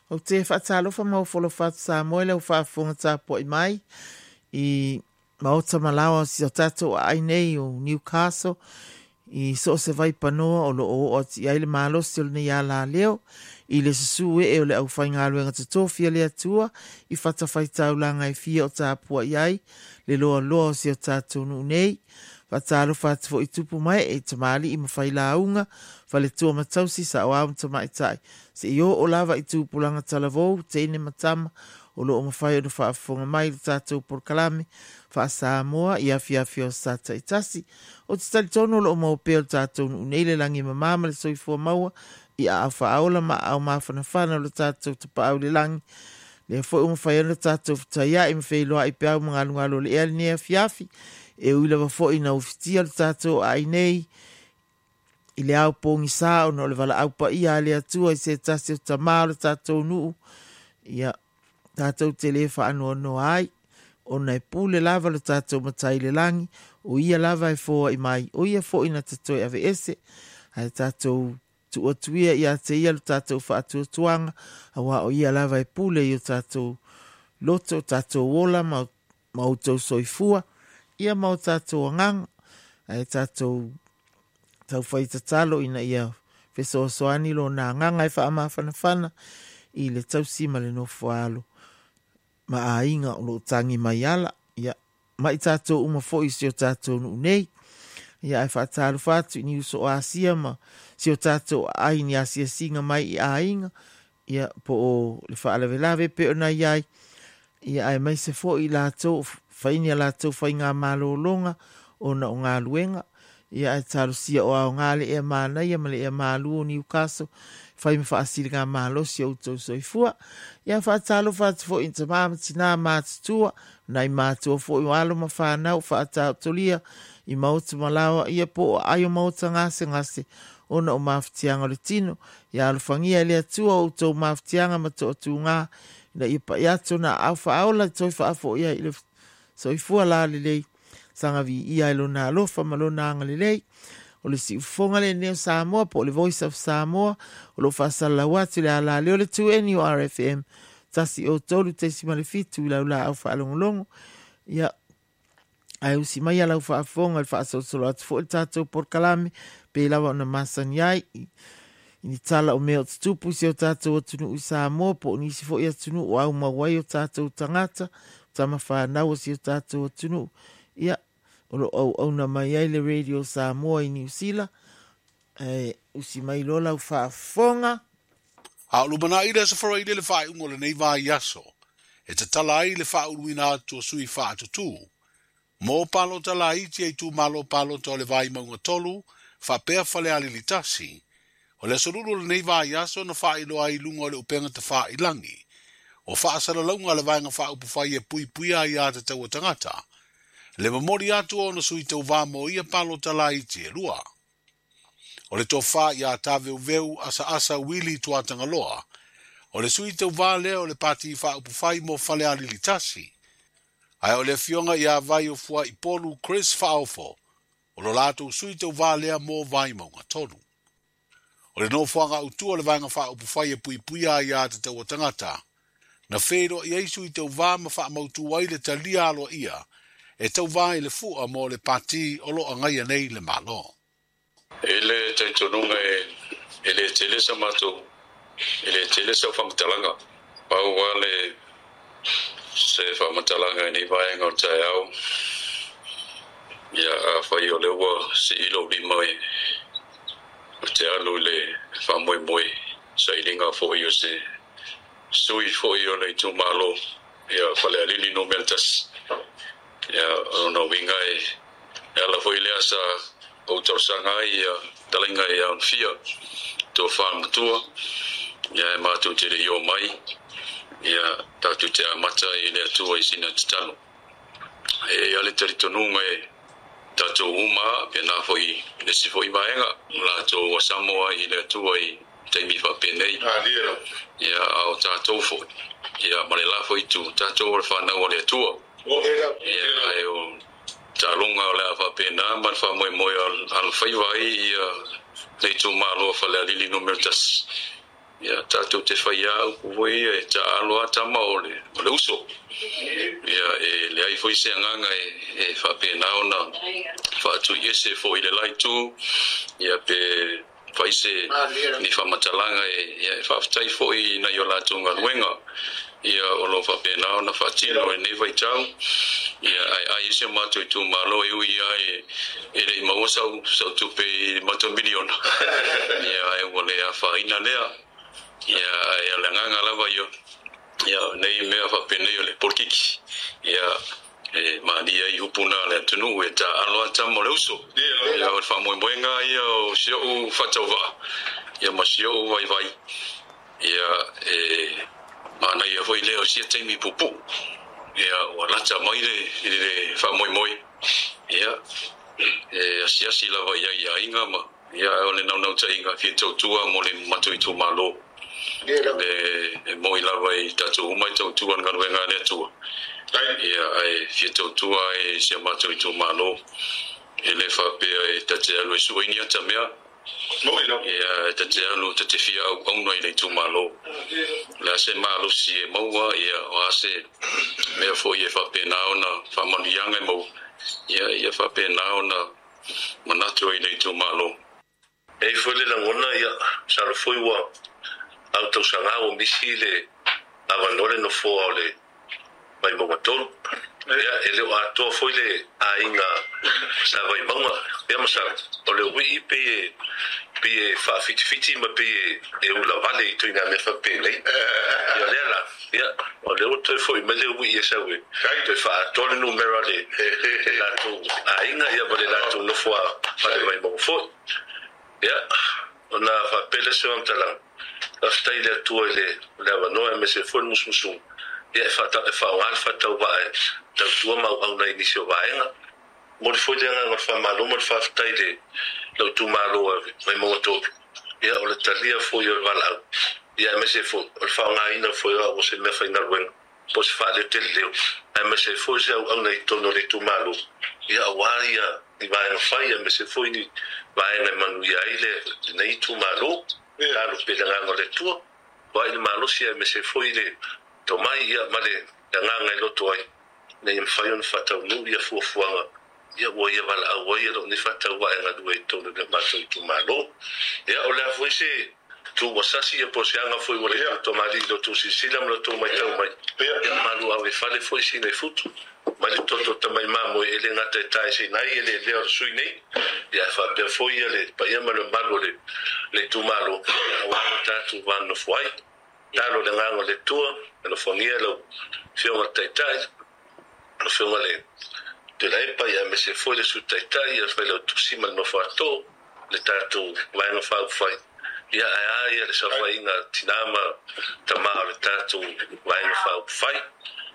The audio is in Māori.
O te whaatalofa mau wholowhatu sa moele o whaafonga tāpo i mai i maota malawa si o tatou ai nei o Newcastle i so se vai panoa o lo o ti aile malo si o le nei ala leo i le susu e o le au whainga aluenga tatofia le atua i whatawhai taulanga i fia o tāpua i ai le loa loa si o tatou nu nei whaatalofa atu fo i tupu mai e tamali i mawhai launga whale tua matausi sa o au tamaitai se i o lava i tūpulanga talavou te ine matama o lo o mawhai o whaafonga mai le tātou por kalame whaasa moa i afi o sata i tasi o te tali tono lo o mau peo tātou nei le langi mamama le soifua maua i a whaaola ma au mawhanawhana o le tātou tapa au le langi le fo o mawhai o le tātou whataia i mawhai loa i peau mga alungalo le ea le nea fiafi e uila wa fo i na ufitia le tātou ai nei i le au pongi sa o no le wala au pa ia le atua i se tasi o tamao le tātou nuu ia tātou te le wha anu no ai o nei pule lava le tātou matai le langi o ia lava e fōa i mai o ia fo i na tatoi ave ese ai tātou tu tuia ia te ia le tātou wha atua tuanga awa o ia lava e pule i o tātou loto tātou wola mau tau soifua ia mau tātou ngang ai tātou tau whaita talo ina ia feso soani lo na nganga e wha whana i le tau sima le no whaalo ma a inga o lo tangi mai ala ia mai tātou uma fo i si o tātou nu nei ia e wha talo whatu i ni uso o Asia ma si o tātou ai ni Asia singa mai i a inga ia po o le wha alawe pe o na iai ia ai mai se fo i lātou whaini a lātou whainga malo longa o na o ngā luenga ia e taro sia o au ngale e mana ia male e malu o Newcastle fai me whaasiri ngā malo si au tau soifua ia whaatalo whaatu fo inta māmatina mātutua nai mātua fo i walo ma whanau whaatau tolia i mauta malawa ia po o aio mauta ngase ona o mawhitianga le tino ia alufangia le atua o tau mawhitianga ma to atu ngā ina ia pa iato na au whaaola toi whaafo ia i le soifua la le lei sanga vi ia ilo na alofa malona anga lelei o le si ufonga le neo Samoa po le Voice of Samoa o lo fasala watu le ala leo le 2 o RFM tasi o tolu te si malefitu ila ula au whaalongolongo ia ai usi mai ala ufa afonga le whaasosolo atu fo le tatou por kalame pe lawa ona masani ai ini tala o meo tutupu si o tatou atunu i Samoa po nisi fo i atunu o au mawai o tatou tangata tama whanau si o tatou atunu ia o au na mai ai le Radio Samoa i New Zealand usi mai lola u whaafonga a lumana i le safara i le whae ungo le nei vai aso e te tala ai le wha uruina atu o sui wha atutu mo palo tala i ti ai tu malo palo to le vai maunga tolu wha pea whale ali li tasi o le sorulu le nei vai aso na wha ilo ai lunga o le upenga te wha i langi o wha asara launga le vai nga wha upu whai e pui ai a te tau tangata le mamori atu o na sui tau vamo ia palo tala i te rua. O le tofa ia tave uveu asa wili tua tangaloa. O le sui tau vale o le pati fa upufai mo fale ali litasi. Ai o le fionga ia vai o fua i polu Chris Faofo. O lo lato sui tau vale mo vai maunga tonu. O le no fuanga utua le vanga fa upufai e pui a ia te tau tangata. Na feiro ia sui tau vama fa mautu wai le talia alo ia. E tau vai le fua mo le pati o lo angai nei le malo. Ele taitonunga ele tele samato ele tele sa famtalanga pau wale se famtalanga ni vai ngor taiao ya fai o le wa si ilo di mai te alu le famoi moi sa ilinga fo yo se sui fo yo le tu malo ya fale alili no meltas ya no wingai ela foi le asa o tau sanga ia talinga ia fia to farm tua ia matu te yo mai ia tatu te amata ile tua isina talo e ale teritonunga e tatu uma pena foi nesi foi vaenga la to Samoa ile tua i te mi fa penei ia au tatu foi ia malela foi tu tatu or fa na ole tua ia eu talunga o le afa pena man fa moi al fai vai le tu malo fa le lili numero 10 ia tātou te whaia au kuwoi e ta aloa tama o le uso. Ia le ai foi se nganga e whapena ona whaatu iese fo i le laitu, ia pe whaise ni whamatalanga e whaftai fo i na i o lātunga luenga. Ia o lo whapena ona whaatino e nevai tau. Ia ai ese mātou i tū malo e ui e le maua sau tupe i mātou miliona. Ia e wale a whaina lea. Ia e le nganga lava io. Ia nei mea whapena i o le polkiki. Ia maania i upuna le atunu e ta aloa tamo le uso. Ia o whamoemoenga ia o sio u whatauwa. Ia ma sio u vai. Ia mana ia foi leo sia taimi pupu. Ia o lata mai le whamoemoi. Ia asiasi lava ia inga ma. Ia o le naunau ta inga fie tautua mo le matu i tu malo. Le moi lava i tatu umai tautua ngaruenga le atua. Ia ai fie tautua e sia matu i tu malo. E le whapea e tate alu e suainia ta mea. Ia tate alu tate fia au auna i le tu malo. Le ase malo si e maua ia o ase mea fo i e whapea nao na whamanianga e mau. Ia whapea nao na manatu i le tu malo. E foi le langona ia sara foi wa auto sanga o misi le avanore no fo ole mai mo tolu ia ele o ato foi le ainga sa vai manga ia masa ole wi pe fa fiti ma pe e u la vale to ina me fa pe le ia le la ia ole o to foi me le wi ia sa we kai to fa to le numero le la to ainga ia vale la to no fo fa le mai mo fo ia ona fa pele se on tala afta ile tu ele le vano me se fo musu ia fa alfa tau vai tau tua mau au nei nisio vaenga mo foi le nga fa malo mo fa taile lo tu malo mai mo to ia o le talia foi o vala ia me se fo o fa nga ina foi o se me fa ina wen po se fa le tele ai me se foi se au nei to no le tu malo ia waria i vai fa ia me se foi ni vai na manu ia ile nei tu malo ia lo pe nga le tu vai ni malo sia me se foi le to mai ia male nganga lo to ai nei mfaion fatau nu ia fuafuanga ia wo ia vala au ia lo ni fatau wa nga duai to le mato i tu malo ia o la foi se tu wasasi ia posianga foi wo le to mali lo tu si silam lo to mai tau mai ia malu au e fale foi si nei futu mai to tamai mamo ele ngata tai se nai ele le sui nei ia fa pe foi ele pa ia malo malo le tu malo wa ta tu van no foi talo le nganga le tua no fongia lo fionga taitai no fionga le te laipa ia me se foi le su taitai ia fai lo tusima no fato le tatu vai no fai ia ai le sa fai inga tinama tama le tatu vai no fai